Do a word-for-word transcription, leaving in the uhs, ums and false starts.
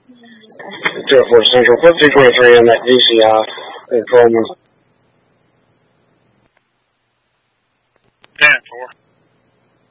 two oh four Central, flip two twenty-three on that D C I in Coleman. ten four.